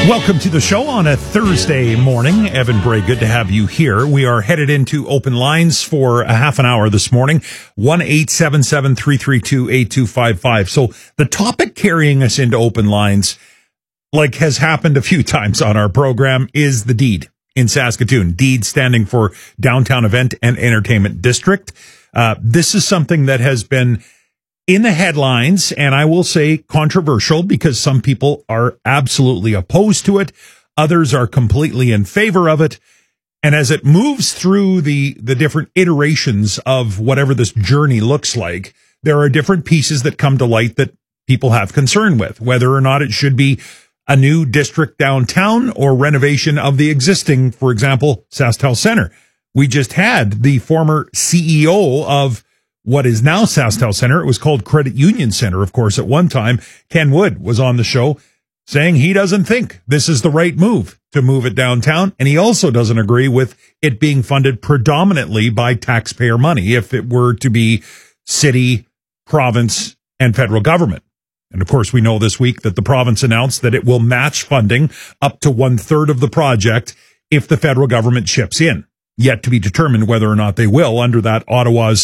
Welcome to the show on a Thursday morning. Evan Bray, good to have you here. We are headed into open lines for a half an hour this morning. 1-877-332-8255. So the topic carrying us into open lines, like has happened a few times on our program, is the DEED in Saskatoon. DEED standing for Downtown Event and Entertainment District. This is something that has been in the headlines, and I will say controversial, because some people are absolutely opposed to it. Others are completely in favor of it. And as it moves through the different iterations of whatever this journey looks like, there are different pieces that come to light that people have concern with, whether or not it should be a new district downtown or renovation of the existing, for example, SaskTel Centre. We just had the former CEO of what is now SaskTel Centre. It was called Credit Union Centre, of course, at one time. Ken Wood was on the show saying he doesn't think this is the right move to move it downtown. And he also doesn't agree with it being funded predominantly by taxpayer money if it were to be city, province, and federal government. And of course, we know this week that the province announced that it will match funding up to 1/3 of the project if the federal government chips in. Yet to be determined whether or not they will under that Ottawa's